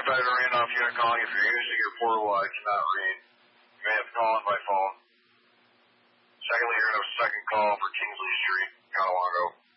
Firefighter Randolph unit calling. If you're using your portable, I cannot read. You may have to call in by phone. Secondly, you're going to have a second call for Kingsley Street, Conowingo.